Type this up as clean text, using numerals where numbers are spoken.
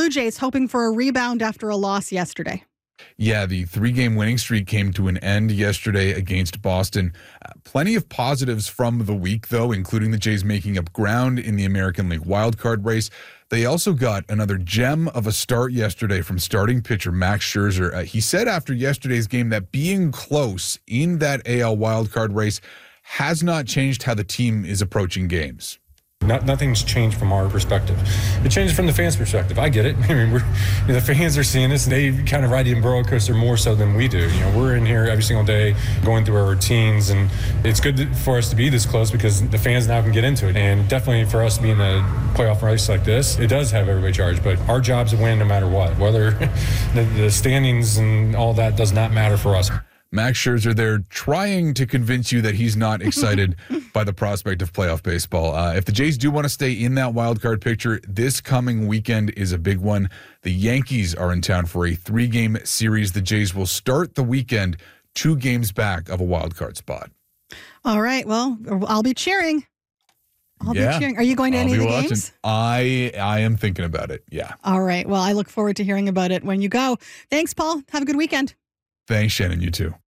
Blue Jays hoping for a rebound after a loss yesterday. Yeah, the 3-game winning streak came to an end yesterday against Boston. Plenty of positives from the week, though, including the Jays making up ground in the American League wildcard race. They also got another gem of a start yesterday from starting pitcher Max Scherzer. He said after yesterday's game that being close in that AL wildcard race has not changed how the team is approaching games. Nothing's changed from our perspective. It changes from the fans' perspective. I get it. I mean, the fans are seeing this, and they kind of ride the roller coaster more so than we do. We're in here every single day going through our routines, and it's good for us to be this close because the fans now can get into it. And definitely for us being a playoff race like this, it does have everybody charged. But our job's to win no matter what. Whether the standings and all that does not matter for us. Max Scherzer there trying to convince you that he's not excited by the prospect of playoff baseball. If the Jays do want to stay in that wild card picture, this coming weekend is a big one. The Yankees are in town for a 3-game series. The Jays will start the weekend 2 games back of a wild card spot. All right. Well, I'll be cheering. I'll be cheering. Are you going to any of the games? I am thinking about it. Yeah. All right. Well, I look forward to hearing about it when you go. Thanks, Paul. Have a good weekend. Thanks, Shannon. You too.